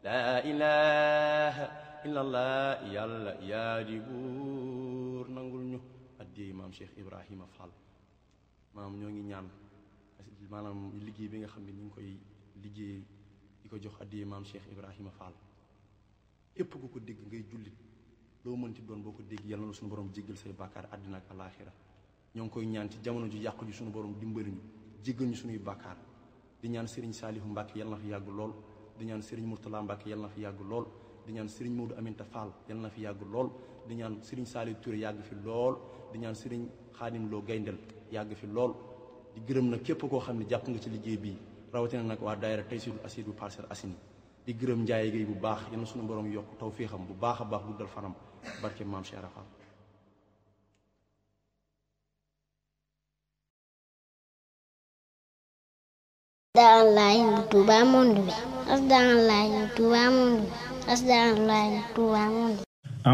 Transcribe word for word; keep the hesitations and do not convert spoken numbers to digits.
la ilaha illallah yàlla yaa di buur nangul ñu addiyee maam Cheikh Ibrahima Fall maam ñoo ngi ñaan maanaam liggéey bi nga xam ne ñu ngi koy liggéey di ko jox addiyee maam Cheikh Ibrahima Fall képp ku ko dégg ngay jullit loo mënti doon boo ko dégg yàlla na suñu borom jéggal say bàkkaar àddina ak alaaxira ñoo ngi koy ñaan ci jamono ju yàqu ji suñu borom dimbali ñu jéggal ñu suñuy bàkkaar di ñaan Serigne Saliou Mbacke yàlla na fi yàgg lool di ñaan Serigne Mourtala Mbacke yàlla na fi yàgg lool di ñaan Serigne Modou Aminta Fall yàlla na fi yàgg lool di ñaan Serigne Saliou Touré yàgg fi lool di ñaan Serigne Khadim Lo Gayndel yàgg fi lool di gërëm nag képp koo xam ne jàpp nga ci liggéey bii rawatina nag waa daayira Taysiroul Assir bu Parcelles Assainies di gërëm Ndiaye Gueye bu baax yal na suñu borom yokk taw féexam bu baax a baax guddal fanam barke maam Cheikh Rafal Asdaalaay Touba monde bi Asdaalaay Touba monde bi Asdaalaay Touba monde